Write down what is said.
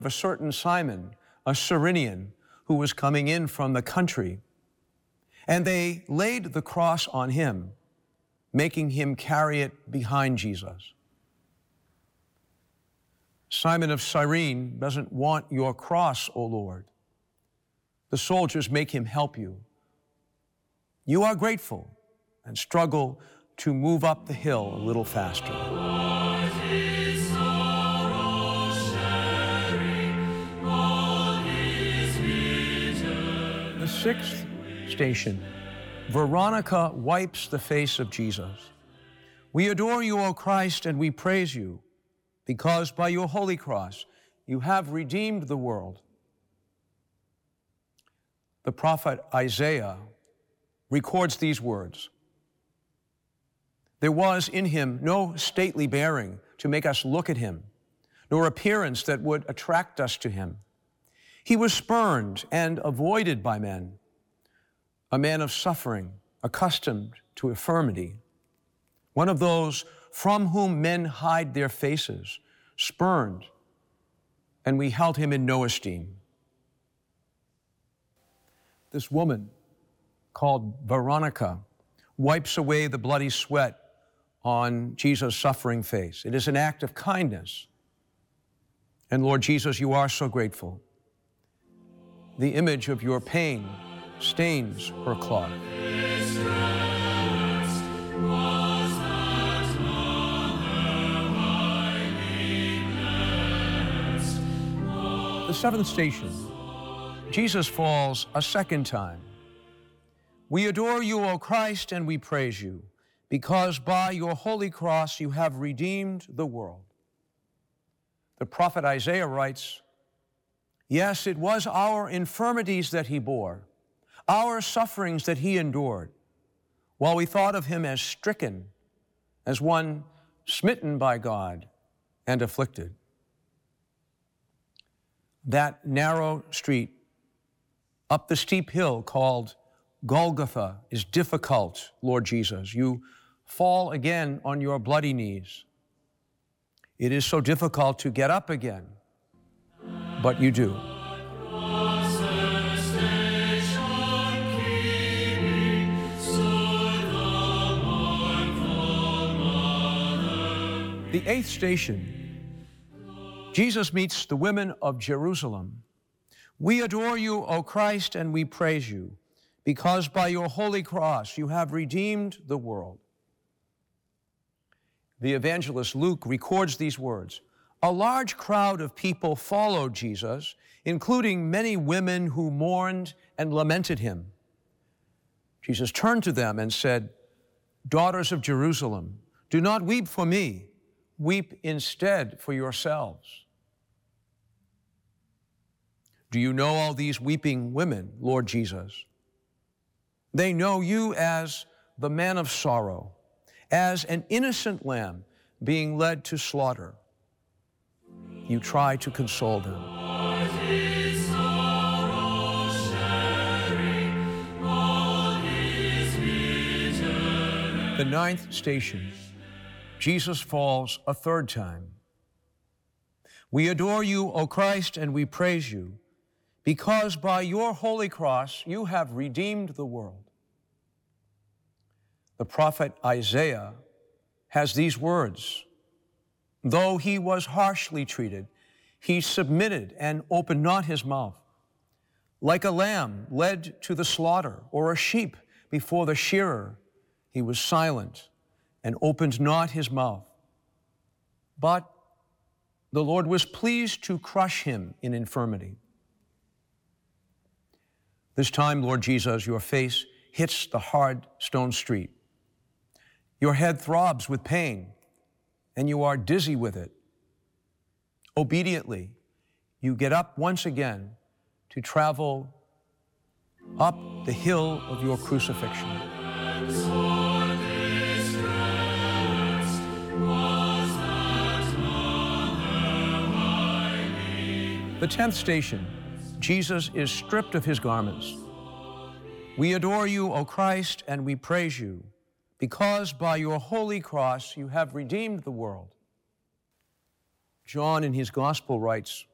a certain Simon, a Cyrenian, who was coming in from the country, and they laid the cross on him, making him carry it behind Jesus. Simon of Cyrene doesn't want your cross, O Lord. The soldiers make him help you. You are grateful and struggle to move up the hill a little faster. The sixth station, Veronica wipes the face of Jesus. We adore you, O Christ, and we praise you, because by your holy cross you have redeemed the world. The prophet Isaiah records these words. There was in him no stately bearing to make us look at him, nor appearance that would attract us to him. He was spurned and avoided by men, a man of suffering, accustomed to infirmity, one of those from whom men hide their faces, spurned, and we held him in no esteem. This woman, called Veronica, wipes away the bloody sweat on Jesus' suffering face. It is an act of kindness. And Lord Jesus, you are so grateful. The image of your pain stains her cloth. The seventh station, Jesus falls a second time. We adore you, O Christ, and we praise you, because by your holy cross you have redeemed the world. The prophet Isaiah writes, yes, it was our infirmities that he bore, our sufferings that he endured, while we thought of him as stricken, as one smitten by God and afflicted. That narrow street up the steep hill called Golgotha is difficult, Lord Jesus. You fall again on your bloody knees. It is so difficult to get up again, but you do. The eighth station, Jesus meets the women of Jerusalem. We adore you, O Christ, and we praise you, because by your holy cross you have redeemed the world. The evangelist Luke records these words. A large crowd of people followed Jesus, including many women who mourned and lamented him. Jesus turned to them and said, daughters of Jerusalem, do not weep for me. Weep instead for yourselves. Do you know all these weeping women, Lord Jesus? They know you as the man of sorrow, as an innocent lamb being led to slaughter. You try to console them. The ninth station, Jesus falls a third time. We adore you, O Christ, and we praise you, because by your holy cross you have redeemed the world. The prophet Isaiah has these words. Though he was harshly treated, he submitted and opened not his mouth. Like a lamb led to the slaughter, or a sheep before the shearer, he was silent and opened not his mouth. But the Lord was pleased to crush him in infirmity. This time, Lord Jesus, your face hits the hard stone street. Your head throbs with pain, and you are dizzy with it. Obediently, you get up once again to travel up the hill of your crucifixion. The 10th station, Jesus is stripped of his garments. We adore you, O Christ, and we praise you, because by your holy cross you have redeemed the world. John in his gospel writes,